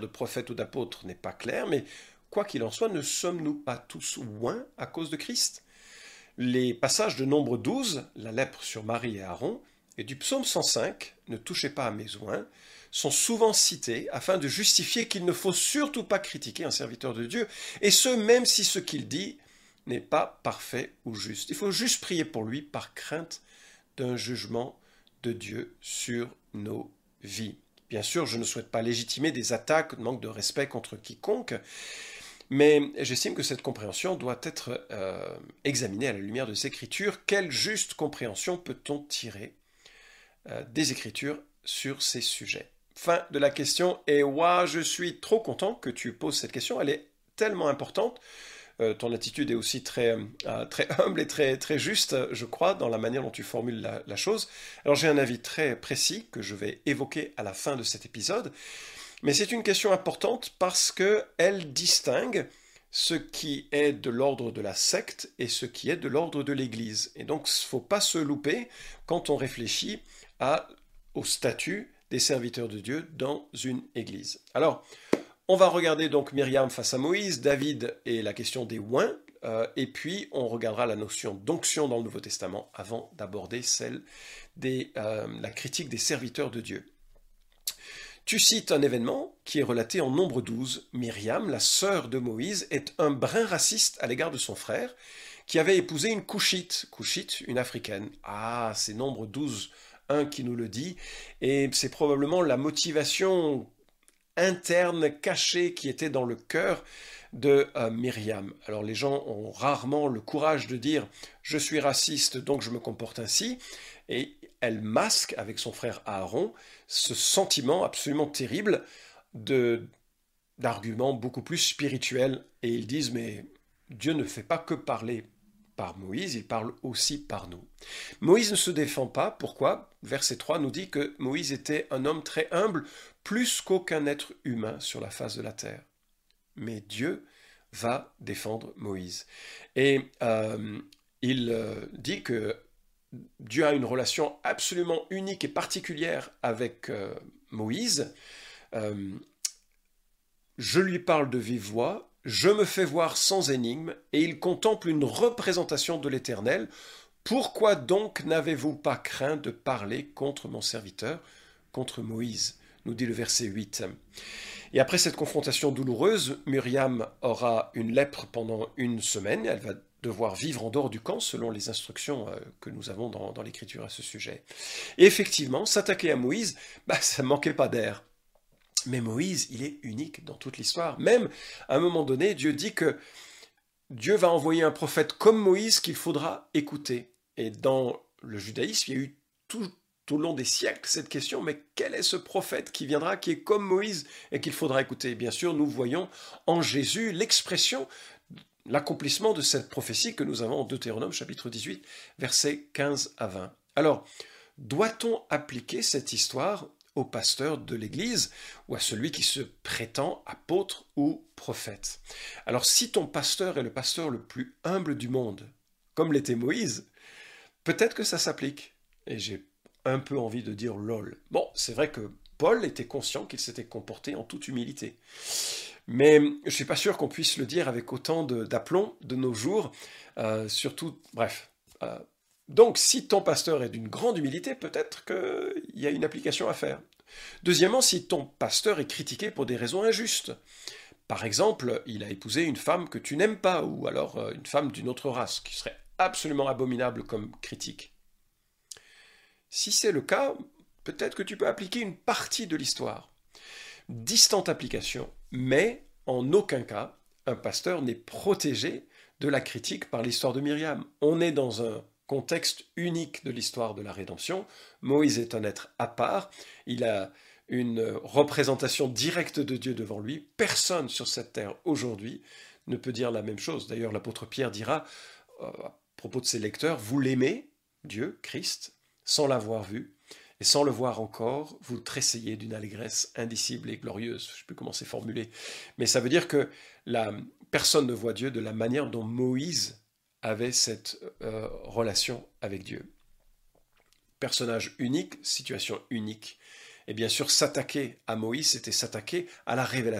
de prophète ou d'apôtre n'est pas clair, mais quoi qu'il en soit, ne sommes-nous pas tous oints à cause de Christ? Les passages de Nombre 12, la lèpre sur Marie et Aaron, et du psaume 105, ne touchez pas à mes oins, sont souvent cités afin de justifier qu'il ne faut surtout pas critiquer un serviteur de Dieu, et ce même si ce qu'il dit n'est pas parfait ou juste. Il faut juste prier pour lui par crainte d'un jugement de Dieu sur nos vies. Bien sûr, je ne souhaite pas légitimer des attaques, de manque de respect contre quiconque, mais j'estime que cette compréhension doit être examinée à la lumière des Écritures. Quelle juste compréhension peut-on tirer des Écritures sur ces sujets? Fin de la question, et ouais, je suis trop content que tu poses cette question, elle est tellement importante. Ton attitude est aussi très humble et très juste, je crois, dans la manière dont tu formules la chose. Alors j'ai un avis très précis que je vais évoquer à la fin de cet épisode, mais c'est une question importante parce qu'elle distingue ce qui est de l'ordre de la secte et ce qui est de l'ordre de l'Église. Et donc, il ne faut pas se louper quand on réfléchit au statut des serviteurs de Dieu dans une Église. Alors, on va regarder donc Myriam face à Moïse, David et la question des oints, et puis on regardera la notion d'onction dans le Nouveau Testament avant d'aborder celle la critique des serviteurs de Dieu. Tu cites un événement qui est relaté en Nombre 12. Myriam, la sœur de Moïse, est un brin raciste à l'égard de son frère, qui avait épousé une Couchite, une africaine. Ah, c'est Nombre 12, 1 qui nous le dit, et c'est probablement la motivation interne, cachée, qui était dans le cœur de Myriam. Alors les gens ont rarement le courage de dire « je suis raciste, donc je me comporte ainsi », et elle masque avec son frère Aaron ce sentiment absolument terrible d'arguments beaucoup plus spirituels. Et ils disent « mais Dieu ne fait pas que parler par Moïse, il parle aussi par nous ». Moïse ne se défend pas. Pourquoi? Verset 3 nous dit que Moïse était un homme très humble, plus qu'aucun être humain sur la face de la terre. Mais Dieu va défendre Moïse. Et il dit que Dieu a une relation absolument unique et particulière avec Moïse. Je lui parle de vive voix, je me fais voir sans énigme, et il contemple une représentation de l'Éternel. Pourquoi donc n'avez-vous pas craint de parler contre mon serviteur, contre Moïse? Nous dit le verset 8. Et après cette confrontation douloureuse, Myriam aura une lèpre pendant une semaine. Elle va devoir vivre en dehors du camp selon les instructions que nous avons dans l'Écriture à ce sujet. Et effectivement, s'attaquer à Moïse, ça ne manquait pas d'air. Mais Moïse, il est unique dans toute l'histoire. Même, à un moment donné, Dieu dit que Dieu va envoyer un prophète comme Moïse qu'il faudra écouter. Et dans le judaïsme, il y a eu tout au long des siècles cette question, mais quel est ce prophète qui viendra, qui est comme Moïse et qu'il faudra écouter? Bien sûr, nous voyons en Jésus l'expression, l'accomplissement de cette prophétie que nous avons en Deutéronome chapitre 18, versets 15 à 20. Alors, doit-on appliquer cette histoire au pasteur de l'Église ou à celui qui se prétend apôtre ou prophète? Alors, si ton pasteur est le pasteur le plus humble du monde, comme l'était Moïse, peut-être que ça s'applique. Et j'ai un peu envie de dire lol. Bon, c'est vrai que Paul était conscient qu'il s'était comporté en toute humilité. Mais je ne suis pas sûr qu'on puisse le dire avec autant d'aplomb de nos jours. Surtout, bref. Donc, si ton pasteur est d'une grande humilité, peut-être qu'il y a une application à faire. Deuxièmement, si ton pasteur est critiqué pour des raisons injustes. Par exemple, il a épousé une femme que tu n'aimes pas, ou alors une femme d'une autre race, qui serait absolument abominable comme critique. Si c'est le cas, peut-être que tu peux appliquer une partie de l'histoire. Distante application, mais en aucun cas, un pasteur n'est protégé de la critique par l'histoire de Myriam. On est dans un contexte unique de l'histoire de la rédemption. Moïse est un être à part, il a une représentation directe de Dieu devant lui. Personne sur cette terre aujourd'hui ne peut dire la même chose. D'ailleurs, l'apôtre Pierre dira, à propos de ses lecteurs, vous l'aimez, Dieu, Christ, sans l'avoir vu, et sans le voir encore, vous tressayez d'une allégresse indicible et glorieuse. Je ne sais plus comment c'est formulé. Mais ça veut dire que personne ne voit Dieu de la manière dont Moïse avait cette relation avec Dieu. Personnage unique, situation unique. Et bien sûr, s'attaquer à Moïse, c'était s'attaquer à la révélation